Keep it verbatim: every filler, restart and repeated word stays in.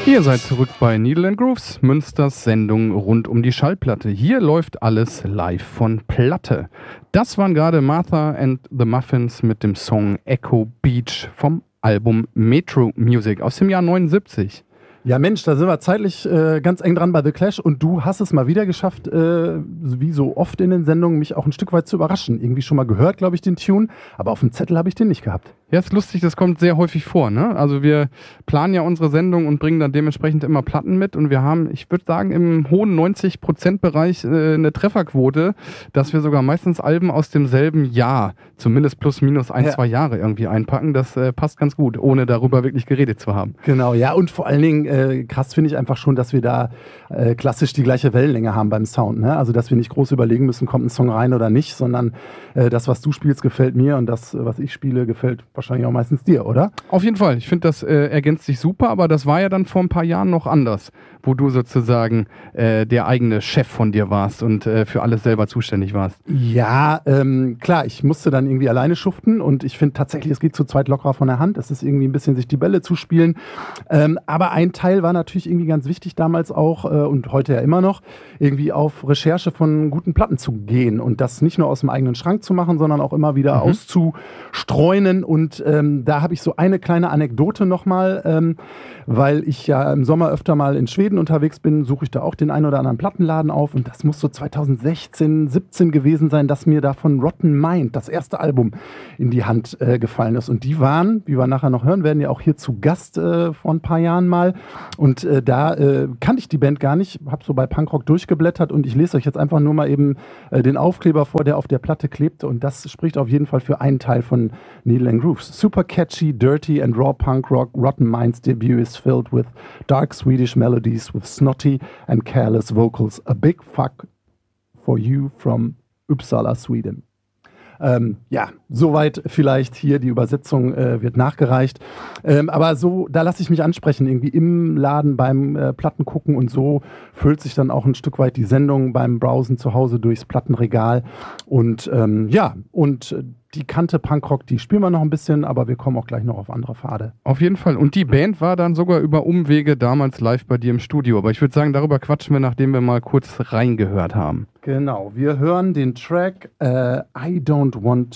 Ihr seid zurück bei Needle and Grooves, Münsters Sendung rund um die Schallplatte. Hier läuft alles live von Platte. Das waren gerade Martha and the Muffins mit dem Song Echo Beach vom Album Metro Music aus dem Jahr neunundsiebzig. Ja Mensch, da sind wir zeitlich äh, ganz eng dran bei The Clash und du hast es mal wieder geschafft, äh, wie so oft in den Sendungen, mich auch ein Stück weit zu überraschen. Irgendwie schon mal gehört, glaube ich, den Tune, aber auf dem Zettel habe ich den nicht gehabt. Ja, ist lustig, das kommt sehr häufig vor, ne? Also wir planen ja unsere Sendung und bringen dann dementsprechend immer Platten mit und wir haben, ich würde sagen, im hohen neunzig Prozent Bereich äh, eine Trefferquote, dass wir sogar meistens Alben aus demselben Jahr, zumindest plus minus ein, ja. zwei Jahre irgendwie einpacken. Das äh, passt ganz gut, ohne darüber wirklich geredet zu haben. Genau, ja, und vor allen Dingen äh, krass finde ich einfach schon, dass wir da äh, klassisch die gleiche Wellenlänge haben beim Sound, ne? Also dass wir nicht groß überlegen müssen, kommt ein Song rein oder nicht, sondern äh, das, was du spielst, gefällt mir und das, was ich spiele, gefällt wahrscheinlich auch meistens dir, oder? Auf jeden Fall. Ich finde, das äh, ergänzt sich super, aber das war ja dann vor ein paar Jahren noch anders, wo du sozusagen äh, der eigene Chef von dir warst und äh, für alles selber zuständig warst. Ja, ähm, klar, ich musste dann irgendwie alleine schuften und ich finde tatsächlich, es geht zu zweit lockerer von der Hand. Es ist irgendwie ein bisschen sich die Bälle zuspielen. Ähm, aber ein Teil war natürlich irgendwie ganz wichtig damals auch äh, und heute ja immer noch, irgendwie auf Recherche von guten Platten zu gehen und das nicht nur aus dem eigenen Schrank zu machen, sondern auch immer wieder mhm. auszustreunen und ähm, da habe ich so eine kleine Anekdote nochmal, ähm, weil ich ja im Sommer öfter mal in Schweden unterwegs bin, suche ich da auch den einen oder anderen Plattenladen auf und das muss so zweitausendsechzehn, siebzehn gewesen sein, dass mir da von Rotten Mind das erste Album in die Hand äh, gefallen ist und die waren, wie wir nachher noch hören werden, ja auch hier zu Gast äh, vor ein paar Jahren mal und äh, da äh, kannte ich die Band gar nicht, habe so bei Punkrock durchgeblättert und ich lese euch jetzt einfach nur mal eben äh, den Aufkleber vor, der auf der Platte klebte und das spricht auf jeden Fall für einen Teil von Needle and Grooves. Super catchy, dirty and raw punk rock, Rotten Minds debut is filled with dark Swedish melodies with snotty and careless vocals. A big fuck for you from Uppsala, Sweden. Ähm, ja, soweit vielleicht hier, die Übersetzung äh, wird nachgereicht. Ähm, aber so, da lasse ich mich ansprechen, irgendwie im Laden beim äh, Platten gucken und so füllt sich dann auch ein Stück weit die Sendung beim Browsen zu Hause durchs Plattenregal. Und ähm, ja, und äh, die Kante Punkrock, die spielen wir noch ein bisschen, aber wir kommen auch gleich noch auf andere Pfade. Auf jeden Fall. Und die Band war dann sogar über Umwege damals live bei dir im Studio. Aber ich würde sagen, darüber quatschen wir, nachdem wir mal kurz reingehört haben. Genau, wir hören den Track äh, I Don't Want